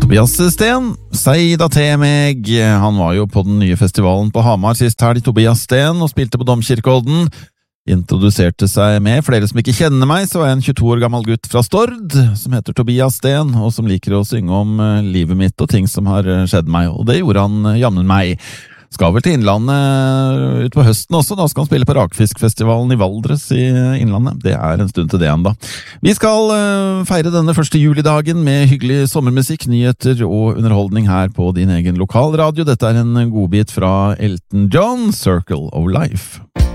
Tobias Sten, sei da til meg. Han var jo på den nye festivalen på Hamar sist helg, Tobias Sten, og spilte på Domkirkeodden. Introduserte seg med flere som ikke kjenner meg, så er en 22 år gammel gutt fra Stord, som heter Tobias Sten, og som liker å synge om livet mitt og ting som har skjedd meg, og det gjorde han jammen meg. Skal vel til Innlandet ut på høsten også, da skal han spille på Rakfiskfestivalen i Valdres i Innlandet. Det er en stund til det enda. Vi skal feire denne 1. julidagen med hyggelig sommermusikk, nyheter og underholdning her på din egen lokalradio. Dette er en godbit fra Elton John, Circle of Life.